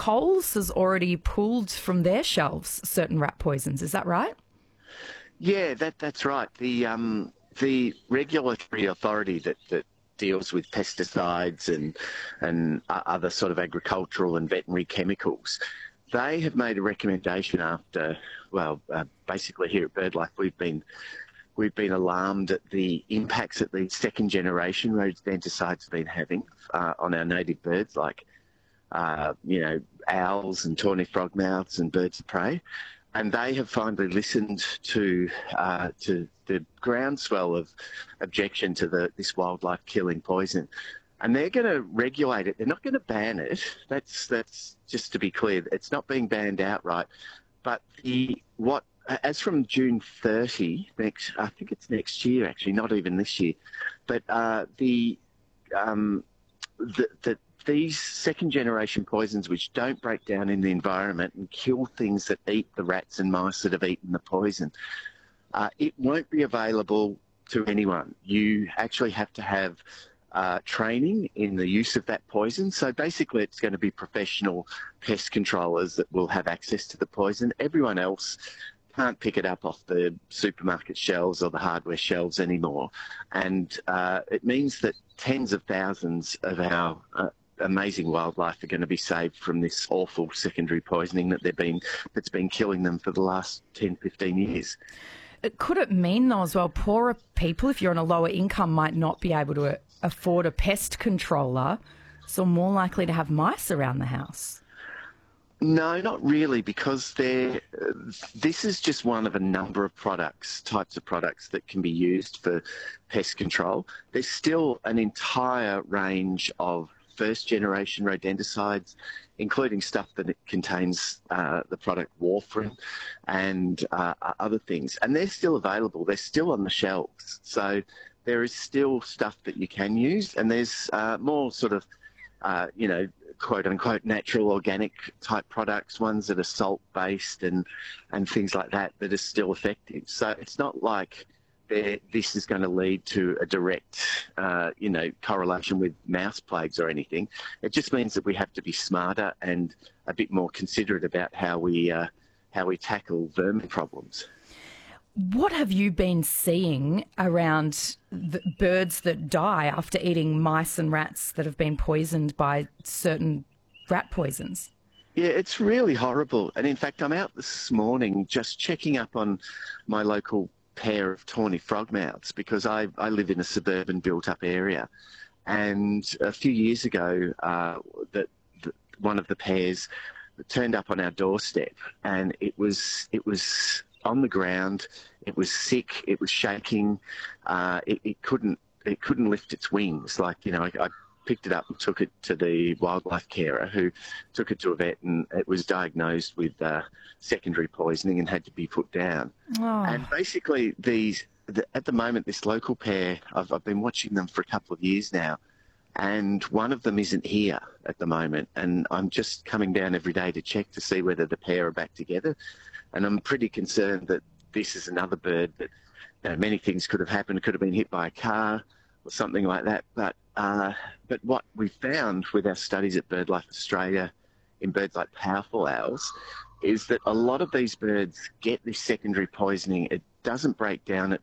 Coles has already pulled from their shelves certain rat poisons. Is that right? Yeah, that's right. The regulatory authority that deals with pesticides and other sort of agricultural and veterinary chemicals, they have made a recommendation after, basically here at BirdLife we've been alarmed at the impacts that these second generation rodenticides have been having on our native birds, like owls and tawny frogmouths and birds of prey. And they have finally listened to the groundswell of objection to this wildlife killing poison, and they're going to regulate it. They're not going to ban it. That's just to be clear. It's not being banned outright. But as from June 30, I think it's next year actually, not even this year. But these second-generation poisons, which don't break down in the environment and kill things that eat the rats and mice that have eaten the poison, it won't be available to anyone. You actually have to have training in the use of that poison. So basically it's going to be professional pest controllers that will have access to the poison. Everyone else can't pick it up off the supermarket shelves or the hardware shelves anymore. And it means that tens of thousands of our amazing wildlife are going to be saved from this awful secondary poisoning that's been killing them for the last 10, 15 years. Could it mean, though, as well, poorer people, if you're on a lower income, might not be able to afford a pest controller, so more likely to have mice around the house? No, not really, because this is just one of a number of types of products that can be used for pest control. There's still an entire range of first-generation rodenticides, including stuff that it contains the product warfarin and other things. And they're still available. They're still on the shelves. So there is still stuff that you can use, and there's more sort of, quote-unquote natural organic type products, ones that are salt-based and things like that are still effective. So it's not like this is going to lead to a direct, correlation with mouse plagues or anything. It just means that we have to be smarter and a bit more considerate about how we tackle vermin problems. What have you been seeing around the birds that die after eating mice and rats that have been poisoned by certain rat poisons? Yeah, it's really horrible. And in fact, I'm out this morning just checking up on my local pair of tawny frogmouths because I live in a suburban built-up area. And a few years ago, one of the pairs turned up on our doorstep, and it was on the ground. It was sick. It was shaking. It couldn't lift its wings. I picked it up and took it to the wildlife carer, who took it to a vet, and it was diagnosed with secondary poisoning and had to be put down. Oh. And basically, at the moment, this local pair, I've been watching them for a couple of years now, and one of them isn't here at the moment, and I'm just coming down every day to check to see whether the pair are back together. And I'm pretty concerned that this is another bird that many things could have happened. It could have been hit by a car or something like that. But what we found with our studies at BirdLife Australia in birds like powerful owls is that a lot of these birds get this secondary poisoning. It doesn't break down at